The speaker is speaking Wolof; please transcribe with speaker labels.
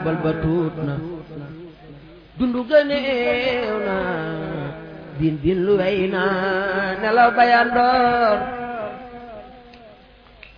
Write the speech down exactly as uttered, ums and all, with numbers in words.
Speaker 1: bal ba tuut na dundu gëneew na bin bin lu wey na nelaw bayandoor